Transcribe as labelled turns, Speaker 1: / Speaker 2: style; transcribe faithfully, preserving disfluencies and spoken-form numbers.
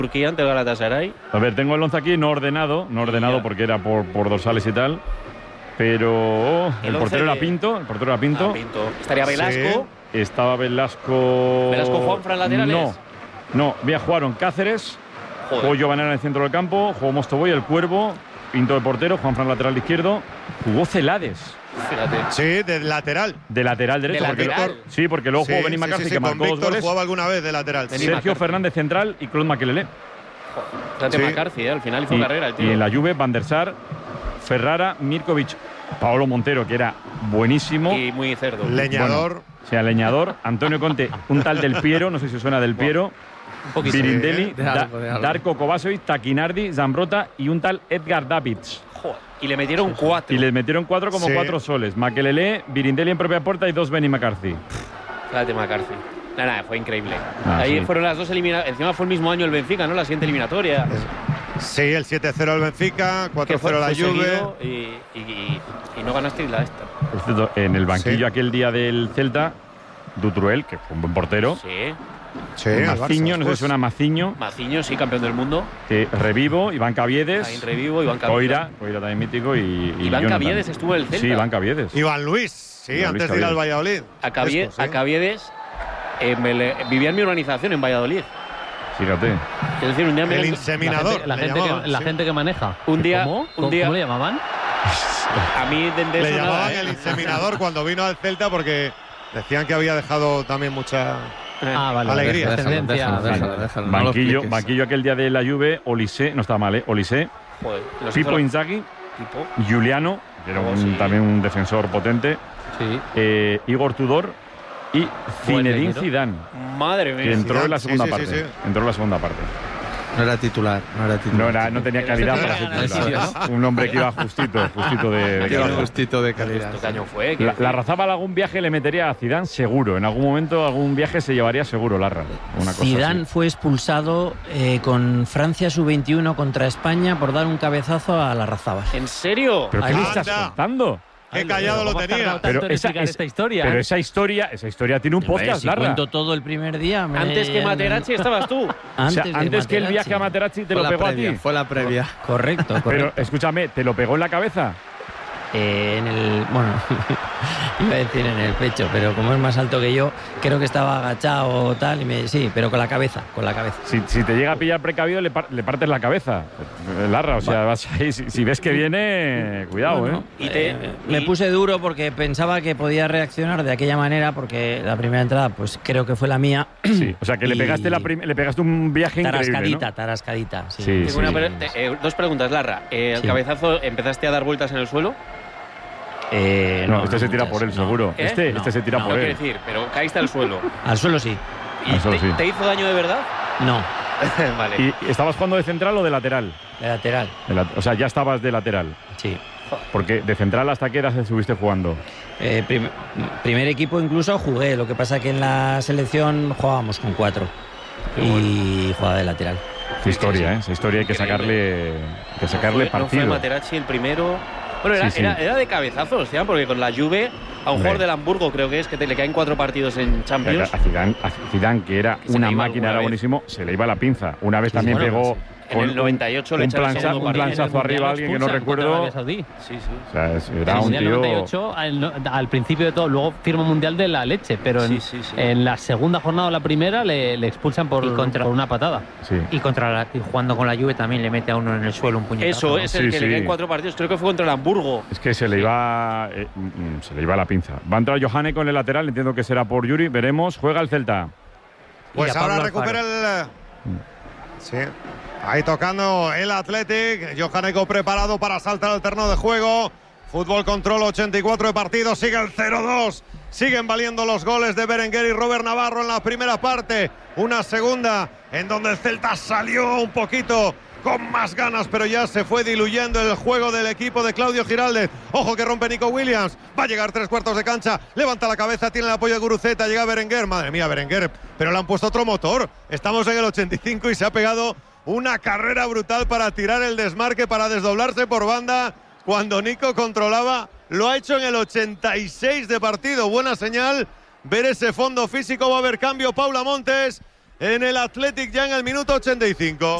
Speaker 1: Turquía ante el Galatasaray.
Speaker 2: A ver, tengo el once aquí no ordenado, no ordenado
Speaker 1: Ya.
Speaker 2: porque era por, por dorsales y tal. Pero oh, el,
Speaker 1: El
Speaker 2: portero
Speaker 1: once
Speaker 2: era
Speaker 1: de-
Speaker 2: Pinto, el portero era Pinto.
Speaker 1: Ah, Pinto. Estaría Velasco.
Speaker 2: Estaba Velasco.
Speaker 1: Velasco, Juanfran, laterales.
Speaker 2: No, no, mira, jugaron Cáceres,
Speaker 1: Joder.
Speaker 2: jugó Giovanni en el centro del campo, jugó Mostovoy, el Cuervo, Pinto de portero, Juanfran lateral izquierdo, jugó Celades
Speaker 1: Fíjate.
Speaker 3: Sí, de lateral.
Speaker 2: de lateral derecho.
Speaker 1: ¿De
Speaker 2: porque
Speaker 1: lateral?
Speaker 2: lo- sí, porque luego
Speaker 3: Sí,
Speaker 2: jugó Benny
Speaker 3: sí,
Speaker 2: McCarthy,
Speaker 3: sí, sí,
Speaker 2: que
Speaker 3: con
Speaker 2: marcó dos
Speaker 3: Víctor
Speaker 2: goles.
Speaker 3: jugaba alguna vez de lateral.
Speaker 1: Benny
Speaker 3: Sí.
Speaker 2: Sergio
Speaker 1: McCarthy.
Speaker 2: Fernández central y Claude Makelele.
Speaker 1: Fíjate,
Speaker 3: Sí.
Speaker 1: McCarthy, ¿eh? Al final hizo
Speaker 2: Y,
Speaker 1: carrera el tío.
Speaker 2: y en la Juve, Van der Sar, Ferrara, Mirkovic, Paolo Montero, que era buenísimo.
Speaker 1: Y muy cerdo.
Speaker 3: Leñador.
Speaker 2: Bueno, o sea, leñador. Antonio Conte, un tal Del Piero, no sé si os suena Del Piero.
Speaker 1: Un poquito.
Speaker 2: Birindelli,
Speaker 4: de
Speaker 2: Da-
Speaker 4: algo, de algo.
Speaker 2: Darko Kovacevic, Takinardi, Zambrota y un tal Edgar Davids.
Speaker 1: Joder. Y le metieron cuatro.
Speaker 2: Y les metieron cuatro como
Speaker 3: Sí.
Speaker 2: cuatro soles. Makelele, Birindelli en propia puerta y dos Benny McCarthy.
Speaker 1: Fíjate, McCarthy. Nada, nada, fue increíble.
Speaker 2: Ah,
Speaker 1: Ahí
Speaker 2: sí.
Speaker 1: fueron las dos eliminatorias. Encima fue el mismo año el Benfica, ¿no? La siguiente eliminatoria.
Speaker 3: Sí, el siete cero al Benfica,
Speaker 1: Que
Speaker 3: cuatro
Speaker 1: fue,
Speaker 3: cero la
Speaker 1: fue
Speaker 3: Juve.
Speaker 1: seguido y, y, y, y no ganaste la esta.
Speaker 2: Por cierto, en el banquillo
Speaker 3: Sí.
Speaker 2: aquel día del Celta, Dutruel, que fue un buen portero.
Speaker 1: Sí.
Speaker 3: Sí, al
Speaker 2: Maciño,
Speaker 3: Barça,
Speaker 2: no sé si
Speaker 3: después.
Speaker 2: suena Maciño.
Speaker 1: Maciño, sí, campeón del mundo.
Speaker 2: Eh, Revivo, Iván
Speaker 1: Ahí
Speaker 2: Caviedes.
Speaker 1: en revivo, Iván Caviedes.
Speaker 2: Coira, Coira también mítico. Y, y
Speaker 1: Iván
Speaker 2: Jonathan.
Speaker 1: Caviedes estuvo en el Celta.
Speaker 2: Sí, Iván Caviedes.
Speaker 3: Iván Luis, sí,
Speaker 2: Iván
Speaker 3: antes
Speaker 2: Luis
Speaker 3: de ir al
Speaker 2: Caviedes.
Speaker 3: Valladolid.
Speaker 1: A, Cavie-
Speaker 3: Esto, sí.
Speaker 1: a Caviedes eh, me le- vivía en mi urbanización en Valladolid.
Speaker 2: Fíjate.
Speaker 1: Es decir, un día me
Speaker 3: El
Speaker 1: le-
Speaker 3: inseminador.
Speaker 4: La
Speaker 3: le
Speaker 4: gente,
Speaker 3: llamaban,
Speaker 4: que, la
Speaker 3: sí.
Speaker 4: gente que maneja.
Speaker 1: Un día-
Speaker 4: ¿Cómo?
Speaker 1: un
Speaker 4: ¿Cómo,
Speaker 1: día-
Speaker 4: ¿Cómo le llamaban?
Speaker 1: a mí de, de
Speaker 3: Le
Speaker 1: eso
Speaker 3: llamaban
Speaker 1: nada, ¿eh?
Speaker 3: el inseminador cuando vino al Celta porque decían que había dejado también mucha.
Speaker 4: Ah, vale.
Speaker 3: Alegría.
Speaker 4: Déjalo, Descendencia. déjalo, déjalo,
Speaker 3: Déjalo.
Speaker 4: déjalo, no lo
Speaker 2: Banquillo,
Speaker 4: expliques.
Speaker 2: banquillo aquel día de la Juve, Olise, no estaba mal, ¿eh? Olise,
Speaker 1: Joder, los
Speaker 2: Pipo
Speaker 1: hizo-
Speaker 2: Inzaghi,
Speaker 1: Pipo.
Speaker 2: Juliano, que era
Speaker 1: Oh,
Speaker 2: un-
Speaker 1: sí.
Speaker 2: también un defensor potente,
Speaker 4: Sí.
Speaker 2: eh, Igor Tudor y Zinedine
Speaker 4: delantero.
Speaker 2: Zidane,
Speaker 1: Madre
Speaker 2: que
Speaker 1: mía.
Speaker 2: entró
Speaker 3: Zidane,
Speaker 2: en la
Speaker 3: sí,
Speaker 2: segunda
Speaker 3: sí,
Speaker 2: parte.
Speaker 3: sí, sí.
Speaker 2: Entró en la segunda parte.
Speaker 5: No era titular, no era titular.
Speaker 2: No, era, no tenía calidad
Speaker 1: Pero
Speaker 2: para
Speaker 1: este
Speaker 2: ser
Speaker 1: tenía
Speaker 2: titular.
Speaker 1: ganas,
Speaker 2: Un hombre que iba justito, justito de, de
Speaker 5: Iba
Speaker 2: calidad.
Speaker 5: justito de calidad.
Speaker 1: ¿Esto qué año fue?
Speaker 2: La,
Speaker 1: Quiero
Speaker 2: la
Speaker 1: decir,
Speaker 2: Razábal algún viaje le metería a Zidane seguro. En algún momento algún viaje se llevaría seguro Larra. Una cosa
Speaker 6: Zidane
Speaker 2: así.
Speaker 6: fue expulsado eh, con Francia sub veintiuno contra España por dar un cabezazo a la Razábal.
Speaker 1: ¿En serio?
Speaker 2: ¿Pero qué
Speaker 3: Ahí
Speaker 2: me estás
Speaker 3: anda.
Speaker 2: contando?
Speaker 3: Qué callado lo
Speaker 4: ¿Cómo has
Speaker 3: tenía.
Speaker 4: tardado
Speaker 2: Pero
Speaker 4: tanto en
Speaker 2: esa,
Speaker 4: explicar
Speaker 2: es-
Speaker 4: esta historia?
Speaker 2: pero
Speaker 4: eh?
Speaker 2: esa historia, esa historia tiene un
Speaker 6: Hombre,
Speaker 2: podcast,
Speaker 6: si
Speaker 2: Larra.
Speaker 6: cuento todo el primer día. me-
Speaker 1: Antes que Materazzi estabas tú.
Speaker 2: O
Speaker 6: Antes,
Speaker 2: sea,
Speaker 6: de
Speaker 2: antes que el
Speaker 6: Materazzi.
Speaker 2: viaje a Materazzi te
Speaker 5: Fue
Speaker 2: lo
Speaker 5: la
Speaker 2: pegó
Speaker 5: previa,
Speaker 2: a ti.
Speaker 5: fue la previa.
Speaker 6: Correcto,
Speaker 2: Pero
Speaker 6: correcto.
Speaker 2: escúchame, ¿te lo pegó en la cabeza?
Speaker 6: Eh, en el. Bueno, iba a decir en el pecho, pero como es más alto que yo, creo que estaba agachado o tal. Y me, sí, pero con la cabeza, con la cabeza.
Speaker 2: Si, si te llega a pillar precavido, le, par- le partes la cabeza. Larra, o sea, vas ahí. Si, si ves que viene, cuidado,
Speaker 6: Bueno,
Speaker 2: ¿eh?
Speaker 1: Y te-
Speaker 6: eh, me
Speaker 1: y-
Speaker 6: puse duro porque pensaba que podía reaccionar de aquella manera, porque la primera entrada, pues creo que fue la mía.
Speaker 2: Sí, o sea, que le
Speaker 6: Y-
Speaker 2: pegaste, la prim- le pegaste un viaje increíble,
Speaker 6: Tarascadita,
Speaker 2: ¿no?
Speaker 6: tarascadita. Sí.
Speaker 2: Sí,
Speaker 1: Tengo
Speaker 2: sí.
Speaker 1: una pre- te- eh, dos preguntas, Larra. Eh, ¿El
Speaker 6: Sí.
Speaker 1: cabezazo empezaste a dar vueltas en el suelo?
Speaker 6: Eh,
Speaker 2: No, este se tira
Speaker 6: muchas,
Speaker 2: por él,
Speaker 6: no.
Speaker 2: seguro.
Speaker 1: ¿Eh?
Speaker 2: Este,
Speaker 6: No,
Speaker 2: este se tira
Speaker 6: no.
Speaker 2: por
Speaker 1: No
Speaker 2: él.
Speaker 1: quiero decir, pero caíste al suelo.
Speaker 6: Al suelo sí.
Speaker 1: ¿Y
Speaker 2: Al suelo
Speaker 1: te,
Speaker 2: sí.
Speaker 1: te hizo daño de verdad?
Speaker 6: No,
Speaker 1: Vale.
Speaker 2: ¿Y y estabas jugando de central o de lateral?
Speaker 6: de lateral.
Speaker 2: De la- o sea, ya estabas de lateral.
Speaker 6: Sí.
Speaker 2: Porque de central hasta qué edad estuviste jugando.
Speaker 6: Eh, prim- primer equipo incluso jugué, lo que pasa que en la selección jugábamos con cuatro. Y jugaba de lateral.
Speaker 2: Esa historia, ¿eh? Esa historia hay que
Speaker 1: Increíble.
Speaker 2: sacarle, que sacarle
Speaker 1: no fue, no fue
Speaker 2: partido.
Speaker 1: Materazzi el primero. Bueno, era,
Speaker 2: Sí, sí.
Speaker 1: Era, era de cabezazos, ¿ya? Porque con la Juve, a un
Speaker 2: Hombre.
Speaker 1: jugador del Hamburgo creo que es, que te, le caen cuatro partidos en Champions.
Speaker 2: A Zidane, a Zidane, que era
Speaker 1: Que se
Speaker 2: una
Speaker 1: le iba
Speaker 2: máquina,
Speaker 1: alguna
Speaker 2: era
Speaker 1: vez.
Speaker 2: buenísimo, se le iba la pinza. Una vez
Speaker 6: Sí,
Speaker 2: también
Speaker 6: sí, bueno,
Speaker 2: pegó
Speaker 1: En
Speaker 2: con
Speaker 1: el noventa y ocho le
Speaker 2: un,
Speaker 1: echan el
Speaker 2: plancha-
Speaker 1: segundo
Speaker 2: un
Speaker 1: partido.
Speaker 2: planchazo arriba a alguien que no recuerdo. O
Speaker 4: Saudí.
Speaker 1: Sí, sí.
Speaker 2: sea, es- era
Speaker 4: El
Speaker 2: un
Speaker 4: Mundial
Speaker 2: tío.
Speaker 4: noventa y ocho, al, al principio de todo, luego firma un Mundial de la leche, pero en,
Speaker 1: Sí, sí, sí.
Speaker 4: en la segunda jornada o la primera le, le expulsan por,
Speaker 7: Y contra-
Speaker 4: por una patada.
Speaker 2: Sí.
Speaker 7: Y contra la, y jugando con la Juve también le mete a uno en el suelo un puñetazo.
Speaker 1: Eso
Speaker 7: ¿no?
Speaker 1: es el
Speaker 2: Sí,
Speaker 1: que
Speaker 2: sí.
Speaker 1: le caen cuatro partidos. Creo que fue contra el Hamburgo.
Speaker 2: Es que se le iba eh, mm, se le iba la pinza. Va a entrar Johane con el lateral, entiendo que será por Yuri, veremos. Juega el Celta.
Speaker 3: Pues
Speaker 7: Y a
Speaker 3: ahora
Speaker 7: Pablo
Speaker 3: recupera el. Sí. Ahí tocando el Athletic. Johaneko preparado para saltar al terreno de juego. Fútbol Control, ochenta y cuatro de partido. Sigue el cero dos. Siguen valiendo los goles de Berenguer y Robert Navarro en la primera parte. Una segunda en donde el Celta salió un poquito con más ganas, pero ya se fue diluyendo el juego del equipo de Claudio Giraldez. Ojo que rompe Nico Williams. Va a llegar tres cuartos de cancha. Levanta la cabeza, tiene el apoyo de Guruceta. Llega Berenguer. Madre mía, Berenguer. Pero le han puesto otro motor. Estamos en el ochenta y cinco y se ha pegado una carrera brutal para tirar el desmarque, para desdoblarse por banda. Cuando Nico controlaba, lo ha hecho en el ochenta y seis de partido. Buena señal. Ver ese fondo físico. Va a haber cambio. Paula Montes en el Athletic ya en el minuto ochenta y cinco.